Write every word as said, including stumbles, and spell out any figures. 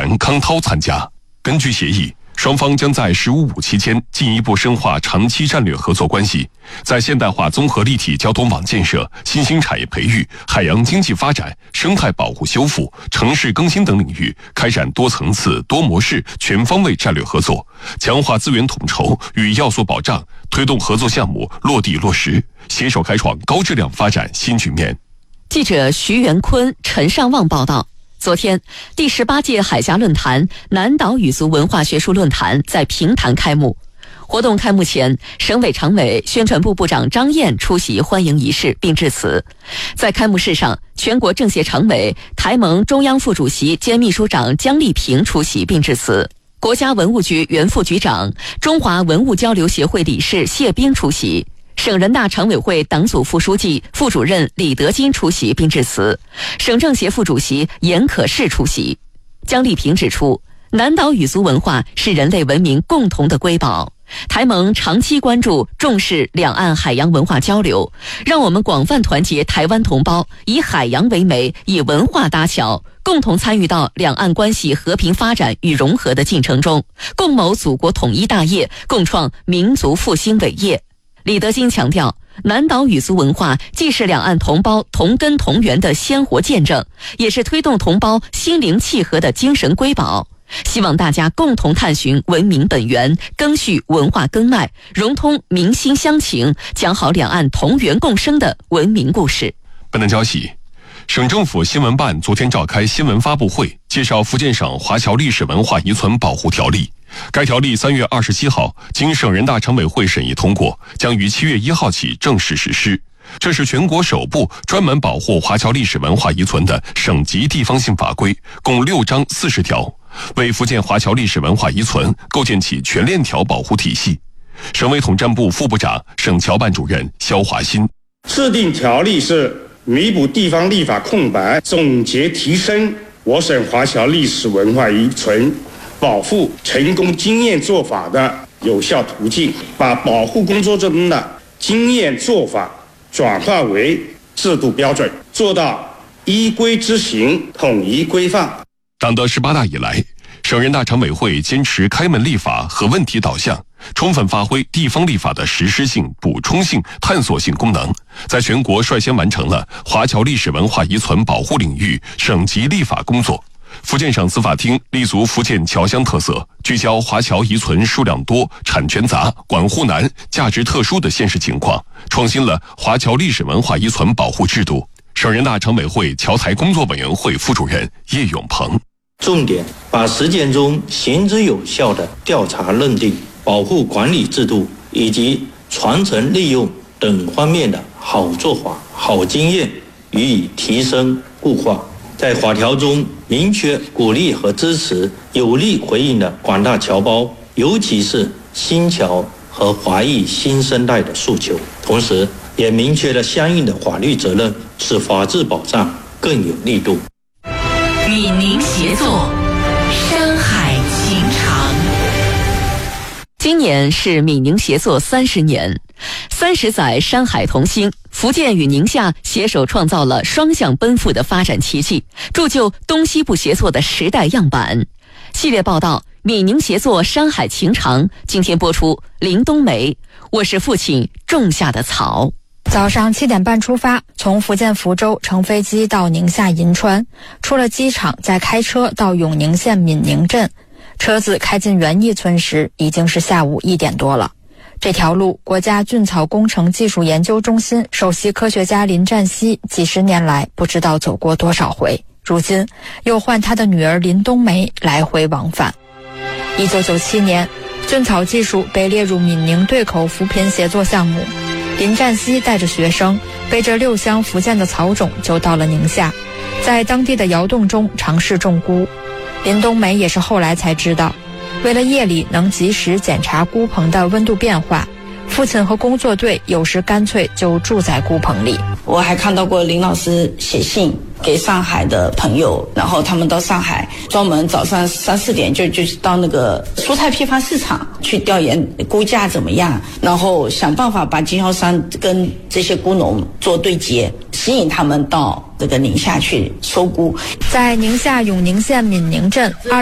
员康涛参加。根据协议，双方将在“十五五”期间进一步深化长期战略合作关系，在现代化综合立体交通网建设、新兴产业培育、海洋经济发展、生态保护修复、城市更新等领域开展多层次、多模式、全方位战略合作，强化资源统筹与要素保障，推动合作项目落地落实，携手开创高质量发展新局面。 记者徐元坤、陈尚旺报道。昨天，第十八届海峡论坛南岛语族文化学术论坛在平潭开幕。活动开幕前，省委常委、宣传部部长张燕出席欢迎仪式并致辞。在开幕式上，全国政协常委、台盟中央副主席兼秘书长姜丽萍出席并致辞。国家文物局原副局长、中华文物交流协会理事谢斌出席。省人大常委会党组副书记、副主任李德金出席并致辞，省政协副主席严可士出席。姜丽萍指出，南岛语族文化是人类文明共同的瑰宝，台盟长期关注重视两岸海洋文化交流，让我们广泛团结台湾同胞，以海洋为媒，以文化搭桥，共同参与到两岸关系和平发展与融合的进程中，共谋祖国统一大业，共创民族复兴伟业。李德金强调，南岛语族文化既是两岸同胞同根同源的鲜活见证，也是推动同胞心灵契合的精神瑰宝。希望大家共同探寻文明本源，赓续文化根脉，融通民心乡情，讲好两岸同源共生的文明故事。 本台消息，省政府新闻办昨天召开新闻发布会，介绍福建省华侨历史文化遗存保护条例。该条例三月二十七号经省人大常委会审议通过，将于七月一号起正式实施。这是全国首部专门保护华侨历史文化遗存的省级地方性法规，共六章四十条，为福建华侨历史文化遗存构建起全链条保护体系。省委统战部副部长、省侨办主任肖华新， 制定条例是弥补地方立法空白，总结提升我省华侨历史文化遗存保护成功经验做法的有效途径，把保护工作中的经验做法转化为制度标准，做到依规执行、统一规范。 党的十八大以来，省人大常委会坚持开门立法和问题导向，充分发挥地方立法的实施性、补充性、探索性功能，在全国率先完成了华侨历史文化遗存保护领域省级立法工作。福建省司法厅立足福建侨乡特色，聚焦华侨遗存数量多、产权杂、管护难、价值特殊的现实情况，创新了华侨历史文化遗存保护制度。省人大常委会侨台工作委员会副主任叶永鹏， 重点把实践中行之有效的调查认定、保护管理制度以及传承利用等方面的好做法、好经验予以提升固化。在法条中明确鼓励和支持有力回应的广大侨胞，尤其是新侨和华裔新生代的诉求，同时也明确了相应的法律责任，使法治保障更有力度。 闽宁协作，山海情长。今年是闽宁协作三十年，三十载山海同心，福建与宁夏携手创造了双向奔赴的发展奇迹，铸就东西部协作的时代样板。系列报道《闽宁协作山海情长》今天播出。林冬梅，我是父亲种下的草。 早上七点半出发，从福建福州乘飞机到宁夏银川，出了机场再开车到永宁县闽宁镇。车子开进园艺村时，已经是下午一点多了。这条路，国家菌草工程技术研究中心首席科学家林占西几十年来不知道走过多少回，如今又换他的女儿林冬梅来回往返。一九九七年，菌草技术被列入闽宁对口扶贫协作项目，林占西带着学生背着六箱福建的草种就到了宁夏，在当地的窑洞中尝试种菇。林冬梅也是后来才知道，为了夜里能及时检查菇棚的温度变化，父亲和工作队有时干脆就住在菇棚里。 我还看到过林老师写信给上海的朋友，然后他们到上海专门早上三四点就就到那个蔬菜批发市场去调研菇价怎么样，然后想办法把经销商跟这些菇农做对接，吸引他们到这个宁夏去收菇。 在宁夏永宁县闽宁镇